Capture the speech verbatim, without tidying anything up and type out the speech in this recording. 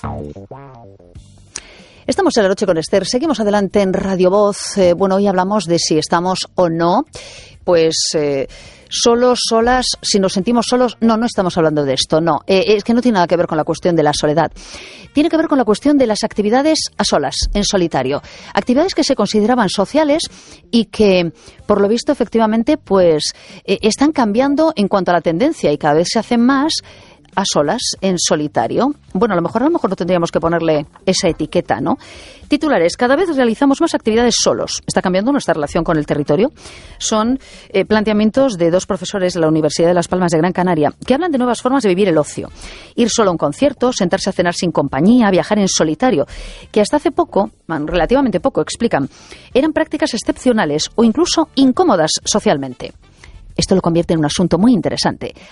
Estamos en La Noche con Esther, seguimos adelante en Radio Voz. Eh, bueno, hoy hablamos de si estamos o no, pues eh, solos, solas, si nos sentimos solos. No, no estamos hablando de esto, no. Eh, es que no tiene nada que ver con la cuestión de la soledad. Tiene que ver con la cuestión de las actividades a solas, en solitario. Actividades que se consideraban sociales y que, por lo visto, efectivamente, pues eh, están cambiando en cuanto a la tendencia y cada vez se hacen más a solas, en solitario. Bueno, a lo mejor a lo mejor no tendríamos que ponerle esa etiqueta, ¿no? Titulares: cada vez realizamos más actividades solos. ¿Está cambiando nuestra relación con el territorio? Son eh, planteamientos de dos profesores de la Universidad de Las Palmas de Gran Canaria que hablan de nuevas formas de vivir el ocio. Ir solo a un concierto, sentarse a cenar sin compañía, viajar en solitario, que hasta hace poco, relativamente poco, explican, eran prácticas excepcionales o incluso incómodas socialmente. Esto lo convierte en un asunto muy interesante.